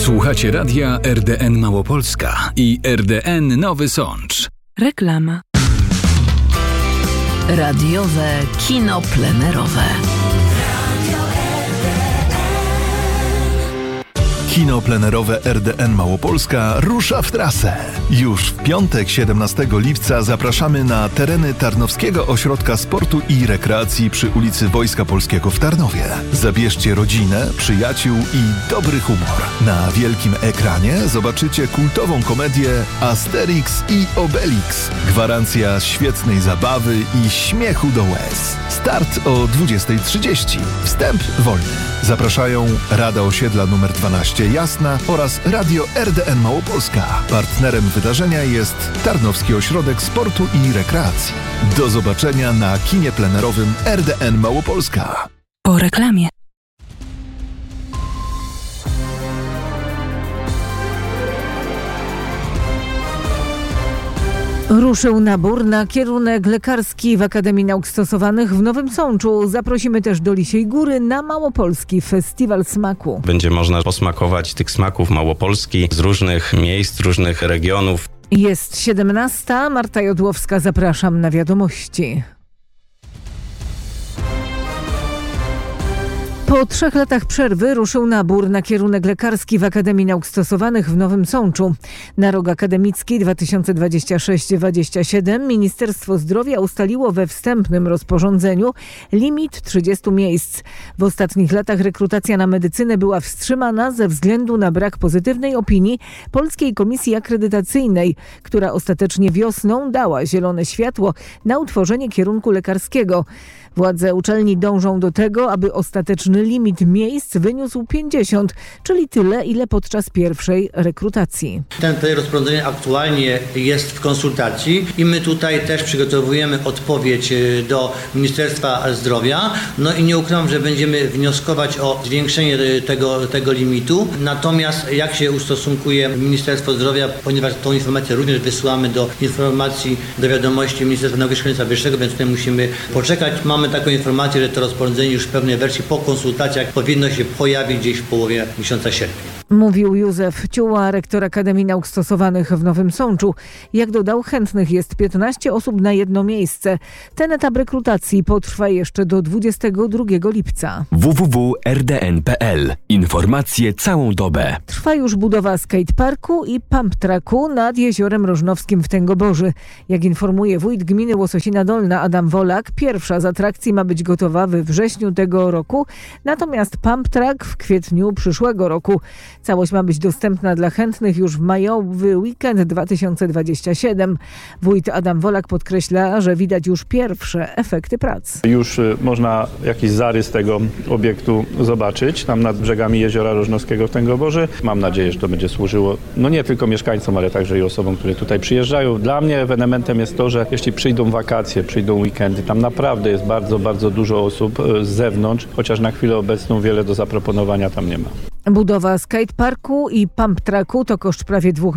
Słuchacie radia RDN Małopolska i RDN Nowy Sącz. Reklama. Radiowe kino plenerowe. Kino plenerowe RDN Małopolska rusza w trasę. Już w piątek 17 lipca zapraszamy na tereny Tarnowskiego Ośrodka Sportu i Rekreacji przy ulicy Wojska Polskiego w Tarnowie. Zabierzcie rodzinę, przyjaciół i dobry humor. Na wielkim ekranie zobaczycie kultową komedię Asterix i Obelix. Gwarancja świetnej zabawy i śmiechu do łez. Start o 20:30. Wstęp wolny. Zapraszają Rada Osiedla nr 12 Jasna oraz Radio RDN Małopolska. Partnerem wydarzenia jest Tarnowski Ośrodek Sportu i Rekreacji. Do zobaczenia na kinie plenerowym RDN Małopolska. Po reklamie. Ruszył nabór na kierunek lekarski w Akademii Nauk Stosowanych w Nowym Sączu. Zaprosimy też do Lisiej Góry na Małopolski Festiwal Smaku. Będzie można posmakować tych smaków Małopolski z różnych miejsc, różnych regionów. Jest 17. Marta Jodłowska, zapraszam na wiadomości. Po 3 latach przerwy ruszył nabór na kierunek lekarski w Akademii Nauk Stosowanych w Nowym Sączu. Na rok akademicki 2026-27 Ministerstwo Zdrowia ustaliło we wstępnym rozporządzeniu limit 30 miejsc. W ostatnich latach rekrutacja na medycynę była wstrzymana ze względu na brak pozytywnej opinii Polskiej Komisji Akredytacyjnej, która ostatecznie wiosną dała zielone światło na utworzenie kierunku lekarskiego. Władze uczelni dążą do tego, aby ostateczny limit miejsc wyniósł 50, czyli tyle, ile podczas pierwszej rekrutacji. Ten projekt rozporządzenia aktualnie jest w konsultacji i my tutaj też przygotowujemy odpowiedź do Ministerstwa Zdrowia. No i nie ukrywam, że będziemy wnioskować o zwiększenie tego limitu. Natomiast jak się ustosunkuje Ministerstwo Zdrowia, ponieważ tą informację również wysyłamy do wiadomości Ministerstwa Nauki i Szkolnictwa Wyższego, więc tutaj musimy poczekać. Mamy taką informację, że to rozporządzenie już w pewnej wersji po konsultacjach powinno się pojawić gdzieś w połowie miesiąca sierpnia. Mówił Józef Ciuła, rektor Akademii Nauk Stosowanych w Nowym Sączu. Jak dodał, chętnych jest 15 osób na jedno miejsce. Ten etap rekrutacji potrwa jeszcze do 22 lipca. www.rdn.pl. Informacje całą dobę. Trwa już budowa skateparku i pump tracku nad Jeziorem Rożnowskim w Tęgoborzy. Jak informuje wójt gminy Łososina Dolna Adam Wolak, pierwsza z atrakcji ma być gotowa we wrześniu tego roku, natomiast pump track w kwietniu przyszłego roku. Całość ma być dostępna dla chętnych już w majowy weekend 2027. Wójt Adam Wolak podkreśla, że widać już pierwsze efekty prac. Już można jakiś zarys tego obiektu zobaczyć, tam nad brzegami Jeziora Rożnowskiego w Tęgoborzy. Mam nadzieję, że to będzie służyło nie tylko mieszkańcom, ale także i osobom, które tutaj przyjeżdżają. Dla mnie ewenementem jest to, że jeśli przyjdą wakacje, przyjdą weekendy, tam naprawdę jest bardzo, bardzo dużo osób z zewnątrz, chociaż na chwilę obecną wiele do zaproponowania tam nie ma. Budowa skateparku i pump tracku to koszt prawie 2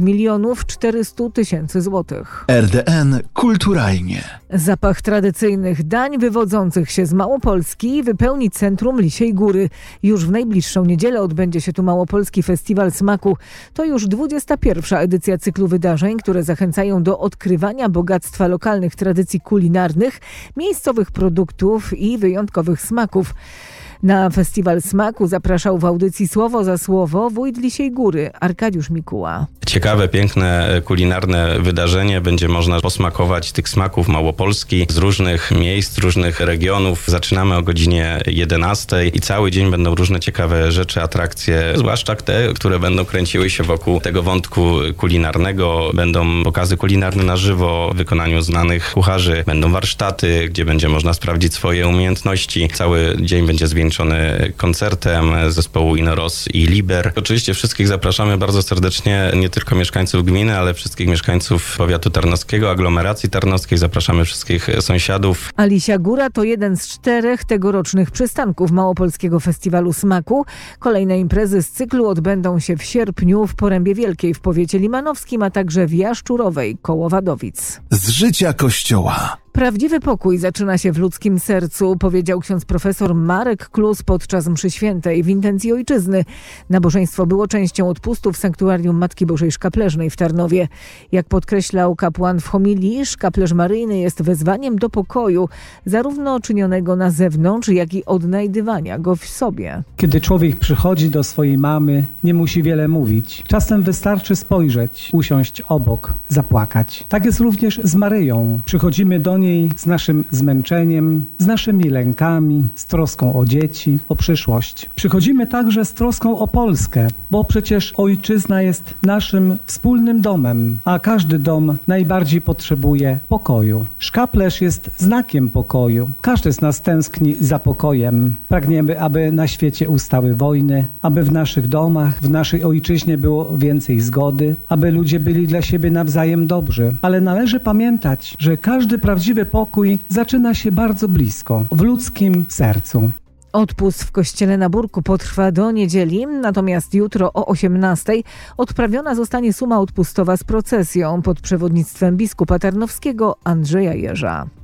400 000 złotych. RDN kulturalnie. Zapach tradycyjnych dań wywodzących się z Małopolski wypełni centrum Lisiej Góry. Już w najbliższą niedzielę odbędzie się tu Małopolski Festiwal Smaku. To już 21. edycja cyklu wydarzeń, które zachęcają do odkrywania bogactwa lokalnych tradycji kulinarnych, miejscowych produktów i wyjątkowych smaków. Na Festiwal Smaku zapraszał w audycji Słowo za Słowo wójt Lisiej Góry, Arkadiusz Mikuła. Ciekawe, piękne, kulinarne wydarzenie. Będzie można posmakować tych smaków Małopolski z różnych miejsc, różnych regionów. Zaczynamy o godzinie 11 i cały dzień będą różne ciekawe rzeczy, atrakcje, zwłaszcza te, które będą kręciły się wokół tego wątku kulinarnego. Będą pokazy kulinarne na żywo w wykonaniu znanych kucharzy. Będą warsztaty, gdzie będzie można sprawdzić swoje umiejętności. Cały dzień będzie zwieńczony koncertem zespołu Inoros i Liber. Oczywiście wszystkich zapraszamy bardzo serdecznie, nie tylko mieszkańców gminy, ale wszystkich mieszkańców powiatu tarnowskiego, aglomeracji tarnowskiej. Zapraszamy wszystkich sąsiadów. A Lisia Góra to jeden z 4 tegorocznych przystanków Małopolskiego Festiwalu Smaku. Kolejne imprezy z cyklu odbędą się w sierpniu w Porębie Wielkiej w powiecie limanowskim, a także w Jaszczurowej koło Wadowic. Z życia Kościoła. Prawdziwy pokój zaczyna się w ludzkim sercu, powiedział ksiądz profesor Marek Klus podczas mszy świętej w intencji ojczyzny. Nabożeństwo było częścią odpustu w sanktuarium Matki Bożej Szkapleżnej w Tarnowie. Jak podkreślał kapłan w homilii, szkaplerz maryjny jest wezwaniem do pokoju, zarówno czynionego na zewnątrz, jak i odnajdywania go w sobie. Kiedy człowiek przychodzi do swojej mamy, nie musi wiele mówić. Czasem wystarczy spojrzeć, usiąść obok, zapłakać. Tak jest również z Maryją. Przychodzimy do niej z naszym zmęczeniem, z naszymi lękami, z troską o dzieci, o przyszłość. Przychodzimy także z troską o Polskę, bo przecież ojczyzna jest naszym wspólnym domem, a każdy dom najbardziej potrzebuje pokoju. Szkaplerz jest znakiem pokoju. Każdy z nas tęskni za pokojem. Pragniemy, aby na świecie ustały wojny, aby w naszych domach, w naszej ojczyźnie było więcej zgody, aby ludzie byli dla siebie nawzajem dobrzy. Ale należy pamiętać, że każdy prawdziwy pokój zaczyna się bardzo blisko, w ludzkim sercu. Odpust w kościele na Burku potrwa do niedzieli, natomiast jutro o 18:00 odprawiona zostanie suma odpustowa z procesją pod przewodnictwem biskupa tarnowskiego Andrzeja Jerza.